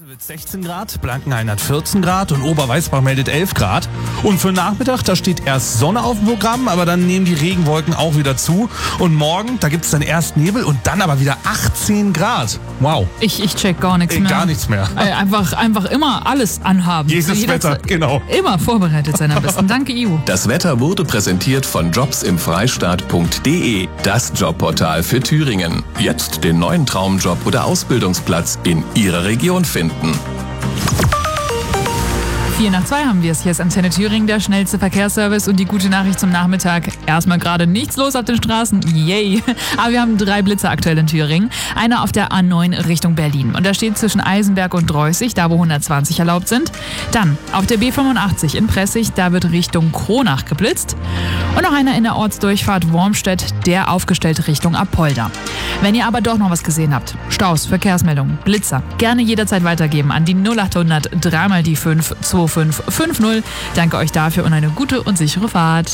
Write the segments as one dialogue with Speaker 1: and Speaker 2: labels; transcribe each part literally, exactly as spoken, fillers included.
Speaker 1: Wird sechzehn Grad, Blankenhain hat vierzehn Grad und Oberweißbach meldet elf Grad. Und für Nachmittag, da steht erst Sonne auf dem Programm, aber dann nehmen die Regenwolken auch wieder zu. Und morgen, da gibt es dann erst Nebel und dann aber wieder achtzehn Grad. Wow.
Speaker 2: Ich, ich check gar nichts
Speaker 1: Ey,
Speaker 2: mehr.
Speaker 1: Gar nichts mehr.
Speaker 2: Äh, einfach, einfach immer alles anhaben.
Speaker 1: Jedes Wetter, genau.
Speaker 2: Immer vorbereitet sein am besten. Danke, Ivo.
Speaker 3: Das Wetter wurde präsentiert von jobs im freistaat punkt de, das Jobportal für Thüringen. Jetzt den neuen Traumjob oder Ausbildungsplatz in Ihrer Region finden.
Speaker 2: Vier nach zwei haben wir es. Hier ist Antenne Thüringen, der schnellste Verkehrsservice und die gute Nachricht zum Nachmittag. Erstmal gerade nichts los auf den Straßen. Yay! Aber wir haben drei Blitze aktuell in Thüringen. Einer auf der A neun Richtung Berlin. Und da steht zwischen Eisenberg und Dreußig, da wo hundertzwanzig erlaubt sind. Dann auf der B fünfundachtzig in Pressig, da wird Richtung Kronach geblitzt. Und noch einer in der Ortsdurchfahrt Wormstedt, der aufgestellt Richtung Apolda. Wenn ihr aber doch noch was gesehen habt, Staus, Verkehrsmeldungen, Blitzer, gerne jederzeit weitergeben an die null achthundert drei mal die fünf zwei fünf fünf null. Danke euch dafür und eine gute und sichere Fahrt.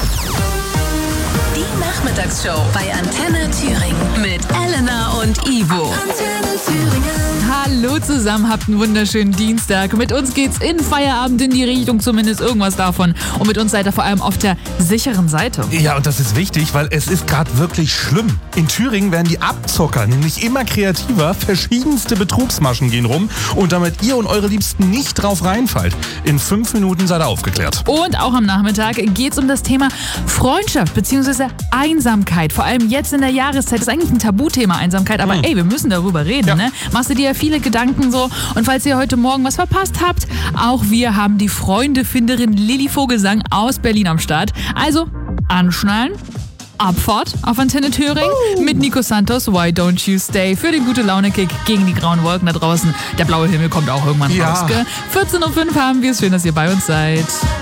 Speaker 4: Die Nachmittagsshow bei Antenne Thüringen mit Elena und Ivo. Antenne Thüringen.
Speaker 2: Hallo zusammen, habt einen wunderschönen Dienstag. Mit uns geht's in Feierabend in die Richtung, zumindest irgendwas davon. Und mit uns seid ihr vor allem auf der sicheren Seite.
Speaker 1: Ja, und das ist wichtig, weil es ist gerade wirklich schlimm. In Thüringen werden die Abzocker nämlich immer kreativer. Verschiedenste Betrugsmaschen gehen rum. Und damit ihr und eure Liebsten nicht drauf reinfallt, in fünf Minuten seid ihr aufgeklärt.
Speaker 2: Und auch am Nachmittag geht's um das Thema Freundschaft bzw. Einsamkeit. Vor allem jetzt in der Jahreszeit. Das ist eigentlich ein Tabuthema, Einsamkeit. Aber
Speaker 1: hm.
Speaker 2: ey, wir müssen darüber reden,
Speaker 1: ja.
Speaker 2: ne? Machst du dir ja viele Gedanken so. Und falls ihr heute Morgen was verpasst habt, auch wir haben die Freundefinderin Lilly Vogelsang aus Berlin am Start. Also anschnallen. Abfahrt auf Antenne Thüringen uh. mit Nico Santos, Why Don't You Stay, für den Gute-Laune-Kick gegen die grauen Wolken da draußen. Der blaue Himmel kommt auch irgendwann
Speaker 1: ja.
Speaker 2: raus, gell? vierzehn Uhr fünf haben wir es. Schön, dass ihr bei uns seid.